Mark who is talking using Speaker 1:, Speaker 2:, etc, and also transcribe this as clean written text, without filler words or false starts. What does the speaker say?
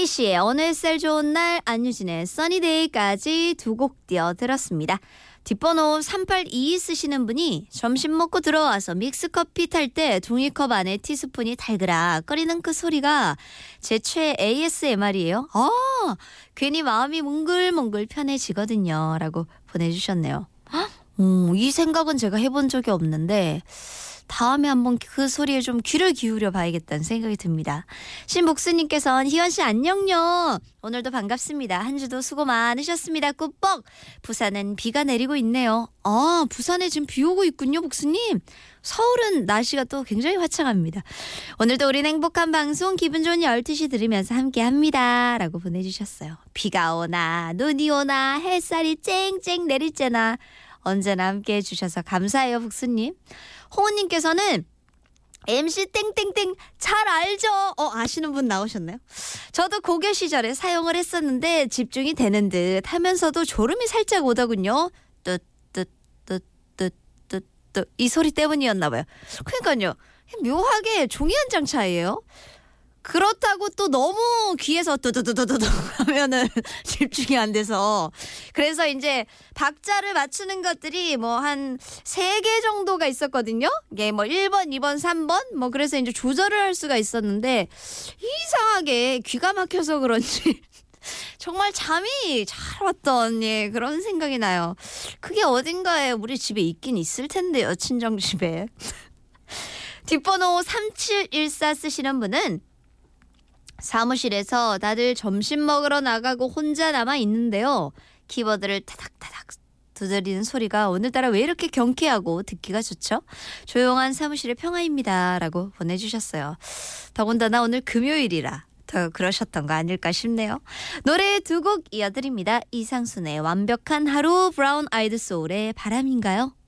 Speaker 1: 이은희 씨의 어느 햇살 좋은 날, 안유진의 써니데이까지 두 곡 띄워드렸습니다. 뒷번호 3822 쓰시는 분이 점심 먹고 들어와서 믹스커피 탈 때 종이컵 안에 티스푼이 달그락 거리는 그 소리가 제 최애 ASMR이에요. 괜히 마음이 몽글몽글 편해지거든요. 라고 보내주셨네요. 이 생각은 제가 해본 적이 없는데 다음에 한번 그 소리에 좀 귀를 기울여 봐야겠다는 생각이 듭니다. 신복수님께서는 희원씨 안녕요. 오늘도 반갑습니다. 한 주도 수고 많으셨습니다. 꾸뻑. 부산은 비가 내리고 있네요. 부산에 지금 비 오고 있군요, 복수님. 서울은 날씨가 또 굉장히 화창합니다. 오늘도 우린 행복한 방송 기분 좋은 12시 들으면서 함께합니다. 라고 보내주셨어요. 비가 오나 눈이 오나 햇살이 쨍쨍 내릴째나 언제나 함께해 주셔서 감사해요, 복수님. 홍우님께서는 MC 땡땡땡 잘 알죠? 아시는 분 나오셨나요? 저도 고교 시절에 사용을 했었는데 집중이 되는 듯 하면서도 졸음이 살짝 오더군요. 뜨뜨뜨뜨뜨뜨 이 소리 때문이었나 봐요. 그러니까요. 묘하게 종이 한 장 차이예요. 그렇다고 또 너무 귀에서 뜨뜨뜨뜨뜨 하면은 집중이 안 돼서 그래서 이제 박자를 맞추는 것들이 뭐 한 3개 정도가 있었거든요. 이게 뭐 1번, 2번, 3번 뭐 그래서 이제 조절을 할 수가 있었는데 이상하게 귀가 막혀서 그런지 정말 잠이 잘 왔던 그런 생각이 나요. 그게 어딘가에 우리 집에 있긴 있을 텐데요. 친정집에. 뒷번호 3714 쓰시는 분은 사무실에서 다들 점심 먹으러 나가고 혼자 남아 있는데요. 키보드를 타닥타닥 두드리는 소리가 오늘따라 왜 이렇게 경쾌하고 듣기가 좋죠? 조용한 사무실의 평화입니다. 라고 보내주셨어요. 더군다나 오늘 금요일이라 더 그러셨던 거 아닐까 싶네요. 노래 2곡 이어드립니다. 이상순의 완벽한 하루, 브라운 아이드 소울의 바람인가요?